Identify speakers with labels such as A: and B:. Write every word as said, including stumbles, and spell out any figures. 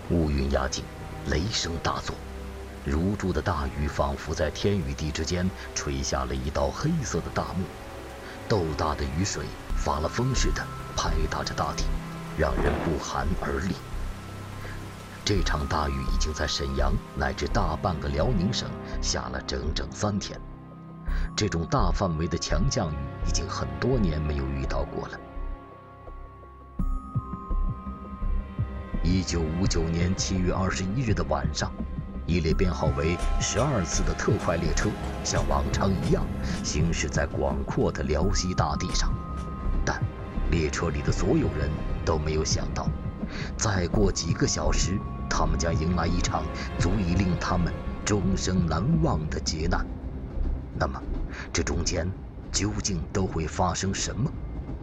A: 乌云压境，雷声大作，如注的大雨仿佛在天与地之间吹下了一道黑色的大幕，豆大的雨水发了疯似的拍打着大地，让人不寒而栗。这场大雨已经在沈阳乃至大半个辽宁省下了整整三天，这种大范围的强降雨已经很多年没有遇到过了。一九五九年七月二十一日的晚上，一列编号为十二次的特快列车像往常一样行驶在广阔的辽西大地上，但列车里的所有人都没有想到，再过几个小时，他们将迎来一场足以令他们终生难忘的劫难。那么，这中间究竟都会发生什么？